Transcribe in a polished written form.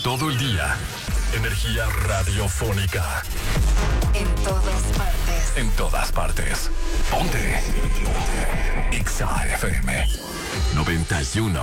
Todo el día. Energía radiofónica. En todas partes. En todas partes. Ponte. Exa FM 91.